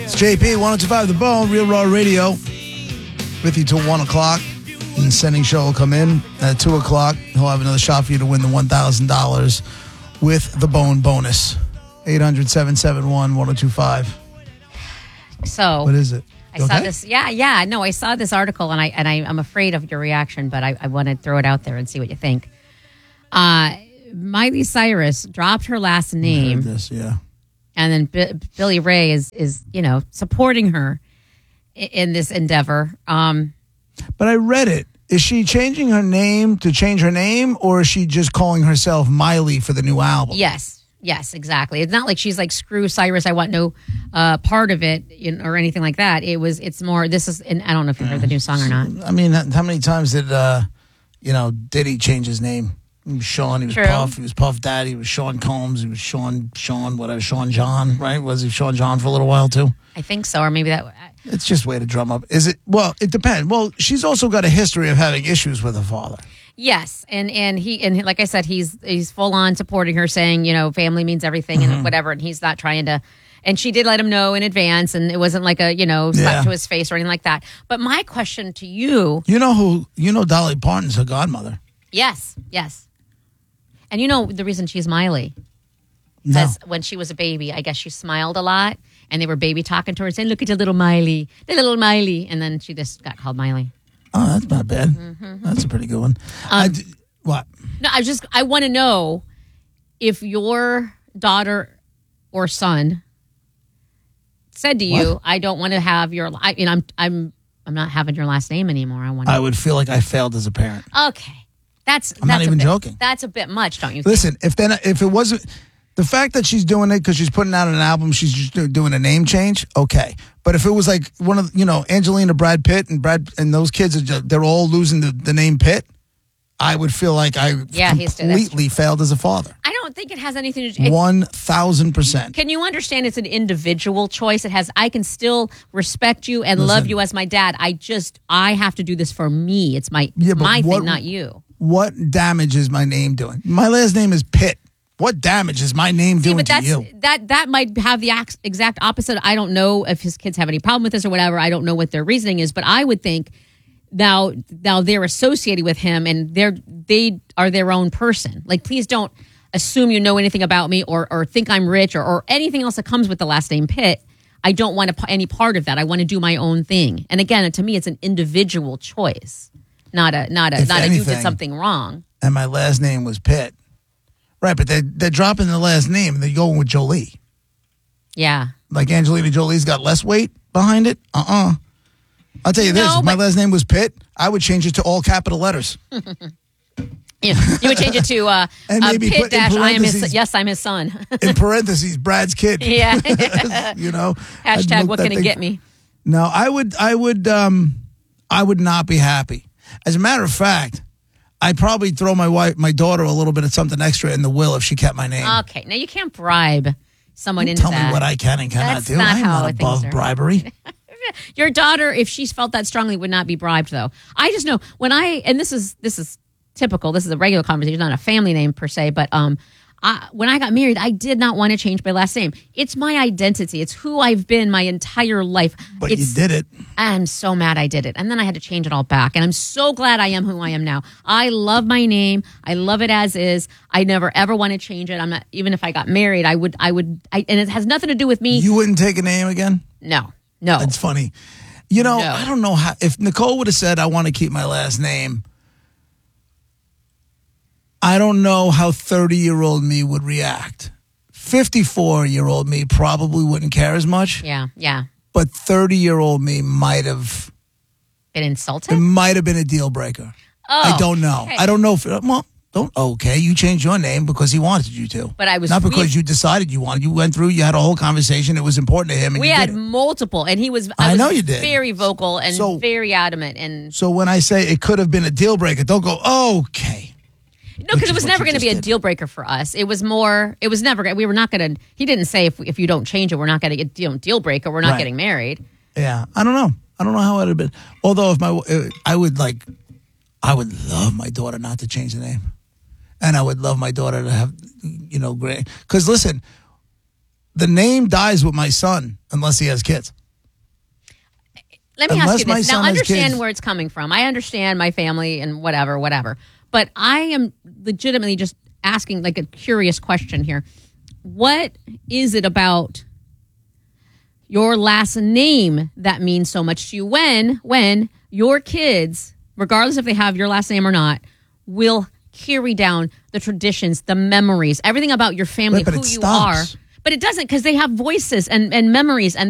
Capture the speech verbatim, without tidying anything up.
It's J P, one oh two point five The Bone, Real Raw Radio, with you till one o'clock. And the sending show will come in at two o'clock. He'll have another shot for you to win the one thousand dollars with the Bone bonus. eight hundred, seven seven one, one oh two five. So what is it? You I okay? saw this. Yeah, yeah. No, I saw this article, and I and I, I'm afraid of your reaction, but I, I want to throw it out there and see what you think. Uh, Miley Cyrus dropped her last name. I heard this, yeah. And then B- Billy Ray is is you know supporting her in, in this endeavor. Um, but I read it. Is she changing her name to change her name, or is she just calling herself Miley for the new album? Yes. Yes, exactly. It's not like she's like, screw Cyrus, I want no uh, part of it, you know, or anything like that. It was, it's more, this is, and I don't know if you heard the new song or not. I mean, how many times did, uh, you know, Diddy change his name? He was Sean, he was True. Puff, he was Puff Daddy, he was Sean Combs, he was Sean, Sean, whatever, Sean John, right? Was he Sean John for a little while too? I think so, or maybe that. I, it's just a way to drum up. Is it? Well, it depends. Well, she's also got a history of having issues with her father. Yes, and and he and like I said, he's he's full on supporting her, saying, you know, family means everything and mm-hmm. whatever, and he's not trying to. And she did let him know in advance, and it wasn't like a you know slap yeah. to his face or anything like that. But my question to you, you know who you know Dolly Parton's her godmother. Yes, yes, and you know the reason she's Miley, no. because when she was a baby, I guess she smiled a lot, and they were baby talking to her, saying, "Look at your little Miley, the little Miley," and then she just got called Miley. Oh, that's not bad. Mm-hmm. That's a pretty good one. Um, I d- what? No, I just I want to know if your daughter or son said to you, what? "I don't want to have your," I, you know, I'm I'm I'm not having your last name anymore. I want. I would feel like I failed as a parent. Okay, that's. I'm that's not even bit, joking. That's a bit much, don't you? Listen, think? if then if it wasn't. The fact that she's doing it because she's putting out an album, she's just doing a name change, okay. But if it was like one of, you know, Angelina, Brad Pitt, and Brad and those kids, are just, they're all losing the, the name Pitt, I would feel like I yeah, completely failed as a father. I don't think it has anything to do. One thousand percent. Can you understand? It's an individual choice. It has. I can still respect you and Listen, love you as my dad. I just I have to do this for me. It's my yeah, my what, thing, not you. What damage is my name doing? My last name is Pitt. What damage is my name See, doing but that's, to you? That that might have the exact opposite. I don't know if his kids have any problem with this or whatever. I don't know what their reasoning is, but I would think now now they're associated with him and they're they are their own person. Like, please don't assume you know anything about me or or think I'm rich or, or anything else that comes with the last name Pitt. I don't want to, any part of that. I want to do my own thing. And again, to me, it's an individual choice, not a not a if not anything, a you did something wrong. And my last name was Pitt. Right, but they're, they're dropping the last name and they're going with Jolie. Yeah. Like Angelina Jolie's got less weight behind it? Uh-uh. I'll tell you no, this. If my but- last name was Pitt, I would change it to all capital letters. Yeah, you would change it to uh, and uh, maybe Pitt dash, I am his, yes, I'm his son. In parentheses, Brad's kid. Yeah. You know? Hashtag what can it get me? No, I would, I would, um, I would not be happy. As a matter of fact, I'd probably throw my wife, my daughter, a little bit of something extra in the will if she kept my name. Okay, now you can't bribe someone Don't into tell that. Tell me what I can and cannot That's do. Not I'm how not above are. bribery. Your daughter, if she felt that strongly, would not be bribed, though. I just know when I, and this is this is typical. This is a regular conversation, not a family name per se, but um, I, when I got married, I did not want to change my last name. It's my identity. It's who I've been my entire life. But it's, you did it. I'm so mad I did it. And then I had to change it all back. And I'm so glad I am who I am now. I love my name. I love it as is. I never, ever want to change it. I'm not, even if I got married, I would, I would, I, and it has nothing to do with me. You wouldn't take a name again? No, no. That's funny. You know, no. I don't know how, if Nicole would have said, I want to keep my last name, I don't know how thirty-year-old me would react. fifty-four-year-old me probably wouldn't care as much. Yeah, yeah. But thirty-year-old me might have... Been insulted? It might have been a deal breaker. Oh. I don't know. Okay. I don't know if... Well, don't... Okay, you changed your name because he wanted you to. But I was... Not because we, you decided you wanted. You went through, you had a whole conversation. It was important to him. And we you had did it. multiple, and he was... I, I was know you did. very vocal and so, very adamant. And So when I say it could have been a deal breaker, don't go, okay. No, because it was never going to be a did. deal breaker for us. It was more, it was never, we were not going to, he didn't say if if you don't change it, we're not going to get you know, deal breaker, we're not right. getting married. Yeah, I don't know. I don't know how it would have been. Although if my, I would like, I would love my daughter not to change the name. And I would love my daughter to have, you know, great. Because listen, the name dies with my son unless he has kids. let me Unless ask you my this. son Now, has understand kids- where it's coming from. I understand my family and whatever, whatever. But I am legitimately just asking like a curious question here. What is it about your last name that means so much to you when when your kids, regardless if they have your last name or not, will carry down the traditions, the memories, everything about your family, Right, but who it you stops. are. But it doesn't, because they have voices and, and memories and